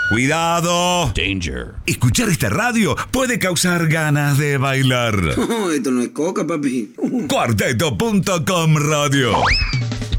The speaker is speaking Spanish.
¡Cuidado! Danger. Escuchar esta radio puede causar ganas de bailar. Esto no es coca, papi. Cuarteto.com Radio.